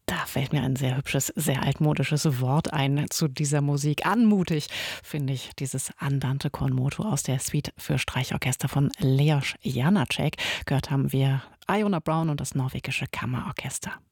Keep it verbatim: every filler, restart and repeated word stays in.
Da fällt mir ein sehr hübsches, sehr altmodisches Wort ein zu dieser Musik. Anmutig finde ich dieses Andante con moto aus der Suite für Streichorchester von Leos Janáček. Gehört haben wir Iona Brown und das norwegische Kammerorchester.